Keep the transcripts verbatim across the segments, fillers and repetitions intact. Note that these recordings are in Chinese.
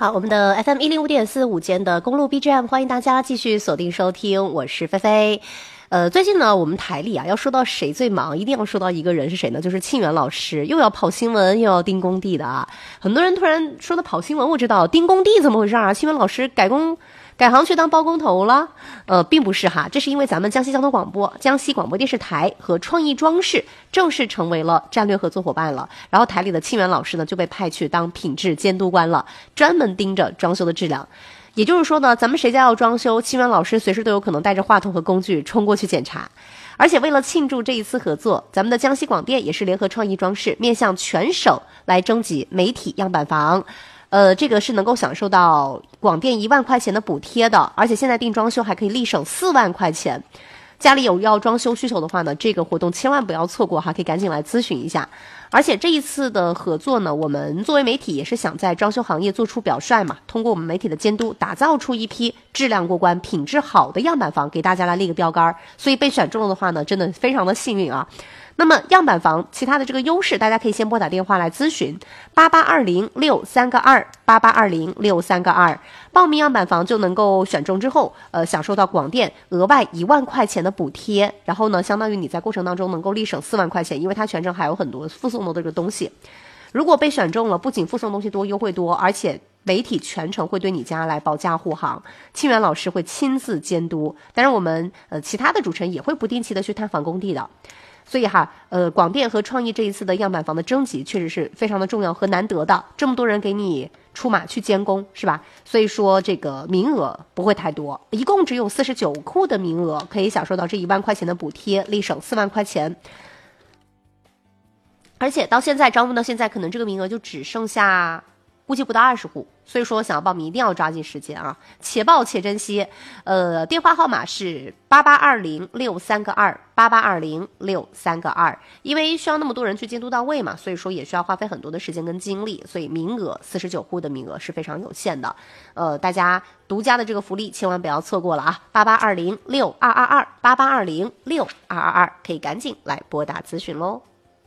好，我们的 F M 一零五点四午间的公路 B G M， 欢迎大家继续锁定收听，我是菲菲。呃，最近呢，我们台里啊，要说到谁最忙，一定要说到一个人是谁呢？就是庆元老师，又要跑新闻，又要盯工地的啊。很多人突然说到跑新闻，我知道盯工地怎么回事啊？庆元老师改工改行去当包工头了？呃，并不是哈，这是因为咱们江西交通广播、江西广播电视台和创意装饰正式成为了战略合作伙伴了。然后台里的庆元老师呢，就被派去当品质监督官了，专门盯着装修的质量。也就是说呢，咱们谁家要装修，庆元老师随时都有可能带着话筒和工具冲过去检查。而且为了庆祝这一次合作，咱们的江西广电也是联合创意装饰，面向全省来征集媒体样板房。呃，这个是能够享受到广电一万块钱的补贴的，而且现在定装修还可以立省四万块钱。家里有要装修需求的话呢，这个活动千万不要错过哈，可以赶紧来咨询一下。而且这一次的合作呢，我们作为媒体也是想在装修行业做出表率嘛，通过我们媒体的监督，打造出一批质量过关、品质好的样板房，给大家来立个标杆。所以被选中了的话呢，真的非常的幸运啊。那么样板房其他的这个优势，大家可以先拨打电话来咨询八八二零六三个二八八二零六三个二，报名样板房就能够选中之后，呃，享受到广电额外一万块钱的补贴，然后呢，相当于你在过程当中能够立省四万块钱，因为它全程还有很多附送的这个东西。如果被选中了，不仅附送东西多、优惠多，而且媒体全程会对你家来保驾护航，庆元老师会亲自监督。当然，我们呃其他的主持人也会不定期的去探访工地的。所以哈，呃，广电和创意这一次的样板房的征集确实是非常的重要和难得的，这么多人给你出马去监工，是吧？所以说这个名额不会太多，一共只有四十九库的名额，可以享受到这一万块钱的补贴，立省四万块钱。而且到现在招募到现在，可能这个名额就只剩下估计不到二十户，所以说想要报名一定要抓紧时间啊，且报且珍惜。呃，电话号码是八八二零六三个二八八二零六三个二，因为需要那么多人去监督到位嘛，所以说也需要花费很多的时间跟精力，所以名额四十九户的名额是非常有限的。呃，大家独家的这个福利千万不要错过了啊！八八二零六二二二八八二零六二二二，可以赶紧来拨打咨询喽。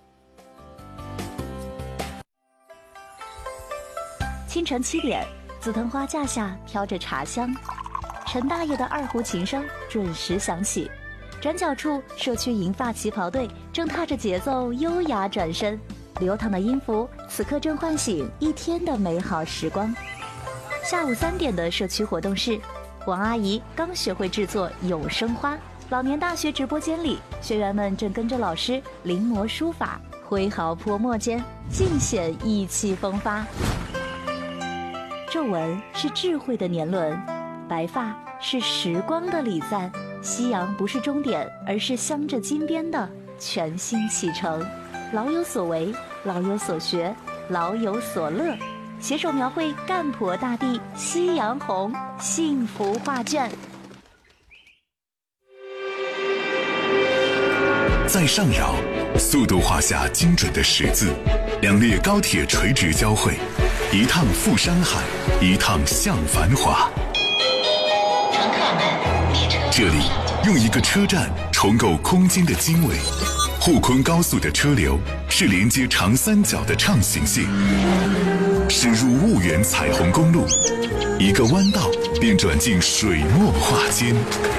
清晨七点，紫藤花架下飘着茶香，陈大爷的二胡琴声准时响起。转角处，社区银发旗袍队正踏着节奏优雅转身，流淌的音符此刻正唤醒一天的美好时光。下午三点的社区活动室，王阿姨刚学会制作永生花。老年大学直播间里，学员们正跟着老师临摹书法，挥毫泼墨间尽显意气风发。皱纹是智慧的年轮，白发是时光的礼赞，夕阳不是终点，而是镶着金边的全新启程。老有所为，老有所学，老有所乐，携手描绘干婆大地夕阳红幸福画卷。 在上饶，速度画下精准的十字，两列高铁垂直交汇，一趟赴山海，一趟向繁华。 乘客们，列车这里用一个车站重构空间的经纬。沪昆高速的车流是连接长三角的畅行线，驶入婺源彩虹公路，一个弯道便转进水墨画间。